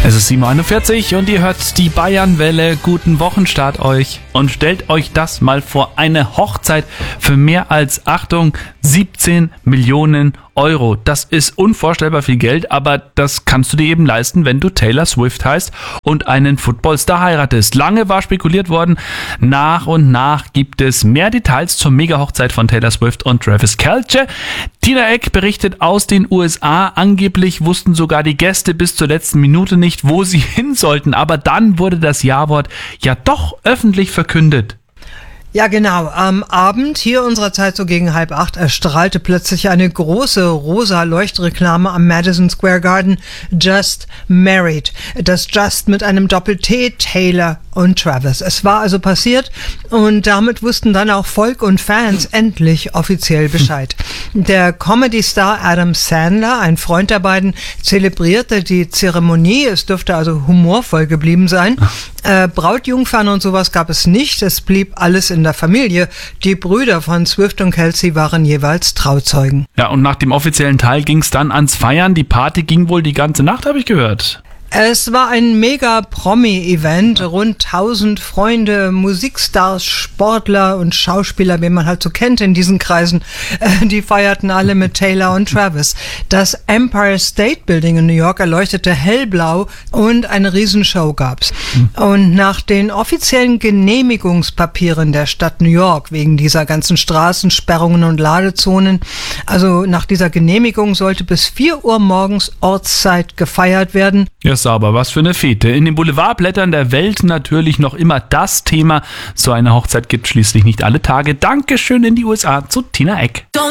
Es ist 7:41 Uhr und ihr hört die Bayernwelle. Guten Wochenstart euch. Und stellt euch das mal vor, eine Hochzeit für mehr als, Achtung, 17 Millionen Euro. Das ist unvorstellbar viel Geld, aber das kannst du dir eben leisten, wenn du Taylor Swift heißt und einen Footballstar heiratest. Lange war spekuliert worden, nach und nach gibt es mehr Details zur Mega-Hochzeit von Taylor Swift und Travis Kelce. Tina Eck berichtet aus den USA, angeblich wussten sogar die Gäste bis zur letzten Minute nicht, wo sie hin sollten, aber dann wurde das Ja-Wort ja doch öffentlich verkündet. Ja, genau. Am Abend, hier unserer Zeit so gegen 7:30, erstrahlte plötzlich eine große rosa Leuchtreklame am Madison Square Garden. Just Married. Das Just mit einem Doppel-T, Taylor und Travis. Es war also passiert und damit wussten dann auch Volk und Fans endlich offiziell Bescheid. Der Comedy-Star Adam Sandler, ein Freund der beiden, zelebrierte die Zeremonie. Es dürfte also humorvoll geblieben sein. Brautjungfern und sowas gab es nicht. Es blieb alles in der Familie. Die Brüder von Swift und Kelce waren jeweils Trauzeugen. Ja, und nach dem offiziellen Teil ging es dann ans Feiern. Die Party ging wohl die ganze Nacht, habe ich gehört. Es war ein Mega-Promi-Event, rund 1000 Freunde, Musikstars, Sportler und Schauspieler, wie man halt so kennt in diesen Kreisen, die feierten alle mit Taylor und Travis. Das Empire State Building in New York erleuchtete hellblau und eine Riesenshow gab's. Und nach den offiziellen Genehmigungspapieren der Stadt New York, wegen dieser ganzen Straßensperrungen und Ladezonen, also nach dieser Genehmigung sollte bis 4 Uhr morgens Ortszeit gefeiert werden. Ja, sauber, was für eine Fete. In den Boulevardblättern der Welt natürlich noch immer das Thema. So eine Hochzeit gibt schließlich nicht alle Tage. Dankeschön in die USA zu Tina Eck.